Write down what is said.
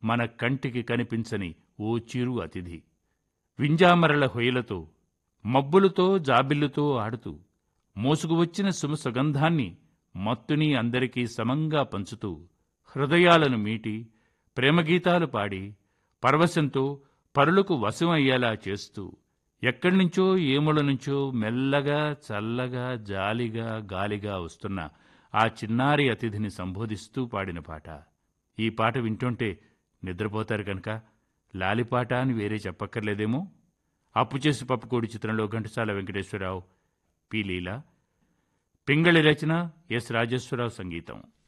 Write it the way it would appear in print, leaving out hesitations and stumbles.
మన కంటికి కనిపించని ఓ చిరు అతిథి. వింజామరల హొయలతో, మబ్బులతో జాబిల్లుతో ఆడుతూ, మోసుకువచ్చిన సుగంధాన్ని మత్తుని అందరికీ సమంగా పంచుతూ, హృదయాలను మీటి, ప్రేమగీతాలు పాడి, పరవశంతో పరులకు వశం అయ్యేలా చేస్తూ, ఎక్కడ్నుంచో ఏముల నుంచో మెల్లగా చల్లగా జాలిగా గాలిగా వస్తున్న ఆ చిన్నారి అతిథిని సంబోధిస్తూ పాడిన పాట. ఈ పాట వింటుంటే నిద్రపోతారు కనుక లాలిపాట అని వేరే చెప్పక్కర్లేదేమో. అప్పుచేసి పప్పుకోడి చిత్రంలో ఘంటసాల వెంకటేశ్వరరావు, పి లీల, పింగళి రచన, ఎస్ రాజేశ్వరరావు సంగీతం.